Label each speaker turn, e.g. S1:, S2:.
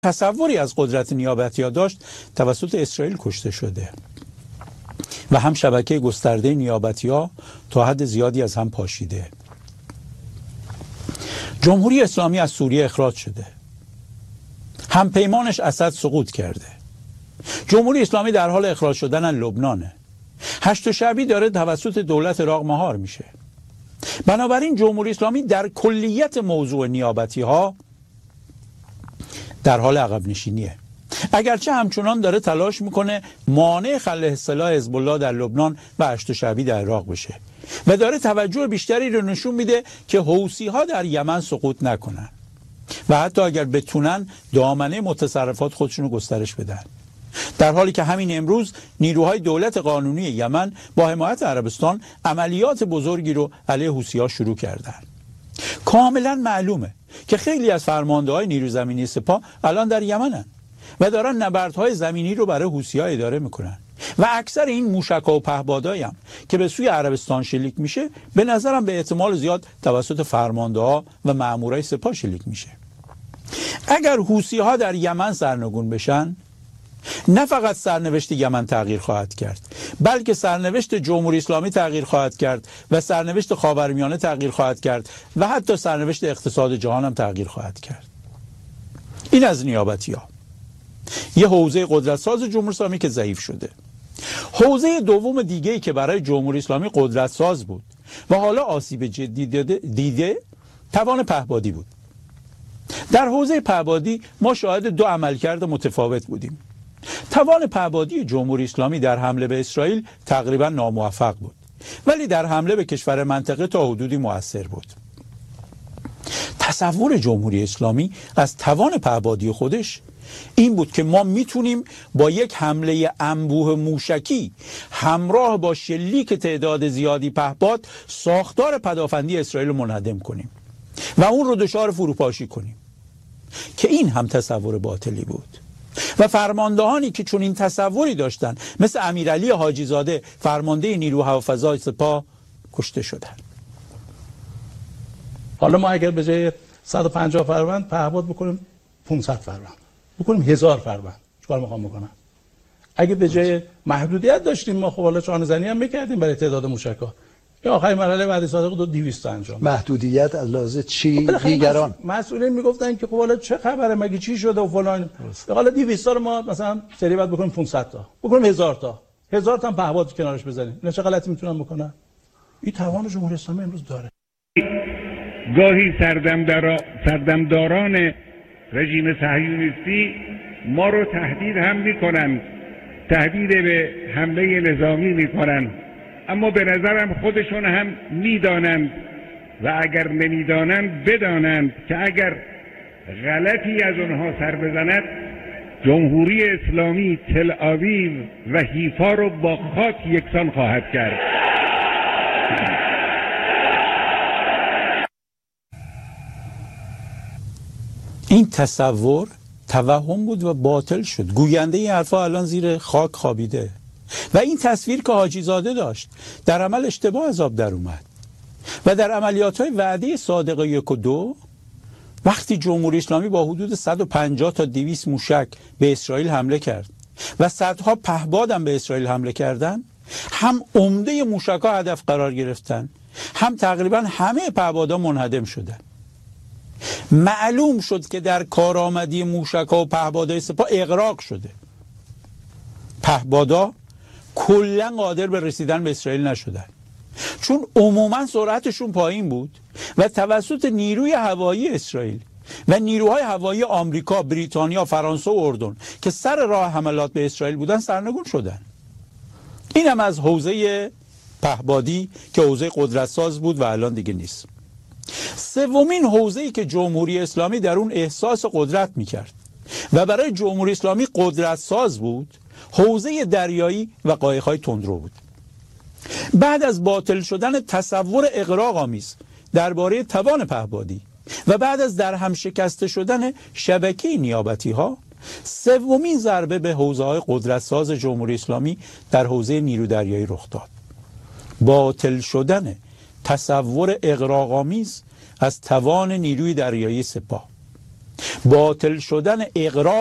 S1: تصوری از قدرت نیابتی‌ها داشت توسط اسرائیل کشته شده و هم شبکه گسترده نیابتی‌ها تا حد زیادی از هم پاشیده. جمهوری اسلامی از سوریه اخراج شده، هم پیمانش اسد سقوط کرده. جمهوری اسلامی در حال اخراج شدن از لبنانه. هشت شعبی داره توسط دولت عراق مهار میشه. بنابراین جمهوری اسلامی در کلیت موضوع نیابتی‌ها در حال عقب نشینیه، اگرچه همچنان داره تلاش میکنه مانع خلع سلاح حزب الله در لبنان و هشت شعبی در عراق بشه و داره توجه بیشتری رو نشون میده که حوثی‌ها در یمن سقوط نکنن و حتی اگر بتونن دامنه متصرفات خودشونو گسترش بدن، در حالی که همین امروز نیروهای دولت قانونی یمن با حمایت عربستان عملیات بزرگی رو علیه حوثی‌ها شروع کردن. کاملا معلومه که خیلی از فرمانده‌های نیروی زمینی سپاه الان در یمنن و دارن نبردهای زمینی رو برای حوثی‌ها اداره میکنن و اکثر این موشک‌ها و پهپادهایی هم که به سوی عربستان شلیک میشه به نظرم به احتمال زیاد توسط فرمانده‌ها و مامورای سپاه شلیک میشه. اگر حوثی‌ها در یمن سرنگون بشن، نه فقط سرنوشت یمن تغییر خواهد کرد، بلکه سرنوشت جمهوری اسلامی تغییر خواهد کرد و سرنوشت خاورمیانه تغییر خواهد کرد و حتی سرنوشت اقتصاد جهان هم تغییر خواهد کرد. این از نیابتی‌ها. یه حوزه قدرت‌ساز جمهوری اسلامی که ضعیف شده. حوزه دوم دیگه‌ای که برای جمهوری اسلامی قدرت‌ساز بود و حالا آسیب جدی دیده توان پهپادی بود. در حوزه پهپادی ما شاهد دو عملکرد متفاوت بودیم. توان پهپادی جمهوری اسلامی در حمله به اسرائیل تقریبا ناموفق بود، ولی در حمله به کشور منطقه تا حدودی مؤثر بود. تصور جمهوری اسلامی از توان پهپادی خودش این بود که ما میتونیم با یک حمله انبوه موشکی همراه با شلیک تعداد زیادی پهپاد ساختار پدافندی اسرائیل رو منهدم کنیم و اون رو دچار فروپاشی کنیم، که این هم تصور باطلی بود و فرماندهانی که چون این تصوری داشتن مثل امیرعلی حاجی زاده فرمانده نیروی هوافضای سپاه کشته شدن.
S2: حالا ما اگر به جای 150 فروند پهپاد بکنیم 500 فروند، بکنیم 1000 فروند، چیکار میخوام بکنم؟ اگه به جای محدودیت داشتیم ما خب حالا چانه زنی هم میکردیم برای تعداد موشک‌ها. یا آخرین مرحله بعد صادق دو 200 انجام.
S3: محدودیت از لحاظ چی؟ دیگران
S2: مسئولین میگفتن که خب حالا چه خبره، مگه چی شده و فلان. حالا 200 تا رو ما مثلا سری بعد بکنیم 500 تا، بکنیم 1000 تا، 1000 تا هم پهپاد کنارش بزنیم. اینا چه غلطی میتونن بکنن؟ این توان جمهوری اسلامی امروز داره.
S4: گاهی سردمداران رژیم صهیونیستی ما رو تهدید هم میکنن، تهدید به حمله نظامی میکنن، اما به نظرم خودشون هم میدانند و اگر نمیدانند بدانند که اگر غلطی از اونها سر بزند جمهوری اسلامی تل آویو و حیفا رو با خاک یکسان خواهد کرد.
S1: این تصور توهم بود و باطل شد. گوینده این حرفا الان زیر خاک خوابیده و این تصویر که حاجی زاده داشت در عمل اشتباه از آب در اومد و در عملیات‌های وعده صادق 1 و 2 وقتی جمهوری اسلامی با حدود 150 تا 200 موشک به اسرائیل حمله کرد و صدها پهپاد هم به اسرائیل حمله کردن، هم عمده موشک‌ها هدف قرار گرفتن، هم تقریبا همه پهپادها منهدم شدن. معلوم شد که در کارآمدی موشک‌ها و پهپادهای سپاه اغراق شده. پهپادها کلا قادر به رسیدن به اسرائیل نشدن چون عموما سرعتشون پایین بود و توسط نیروی هوایی اسرائیل و نیروهای هوایی آمریکا، بریتانیا، فرانسه و اردن که سر راه حملات به اسرائیل بودن سرنگون شدن. این هم از حوزه پهپادی که حوزه قدرتساز بود و الان دیگه نیست. سومین حوزه‌ای که جمهوری اسلامی در اون احساس قدرت میکرد و برای جمهوری اسلامی قدرتساز بود حوزه دریایی و قایق‌های تندرو بود. بعد از باطل شدن تصور اغراق‌آمیز درباره توان پهپادی و بعد از در هم شکسته شدن شبکه نیابتی‌ها، سومین ضربه به حوزه‌های قدرتساز جمهوری اسلامی در حوزه نیرو دریایی رخ داد. باطل شدن تصور اغراق‌آمیز از توان نیروی دریایی سپاه باطل شدن اقرار